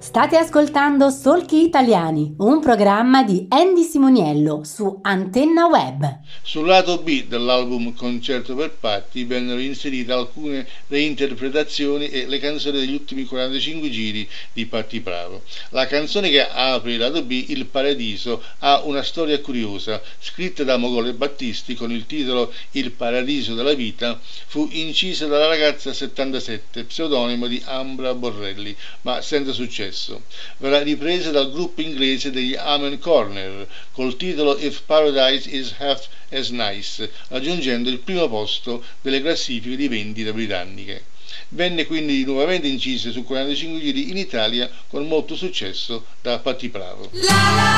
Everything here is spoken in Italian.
State ascoltando Solchi Italiani, un programma di Andy Simoniello su Antenna Web. Sul lato B dell'album Concerto per Patti vennero inserite alcune reinterpretazioni e le canzoni degli ultimi 45 giri di Patti Bravo. La canzone che apre il lato B, Il Paradiso, ha una storia curiosa. Scritta da Mogol e Battisti con il titolo Il Paradiso della Vita, fu incisa dalla ragazza 77, pseudonimo di Ambra Borrelli, ma senza successo. Verrà ripresa dal gruppo inglese degli Amen Corner col titolo If Paradise is Half as Nice, raggiungendo il primo posto delle classifiche di vendite britanniche. Venne quindi nuovamente incisa su 45 giri in Italia con molto successo da Patti Bravo.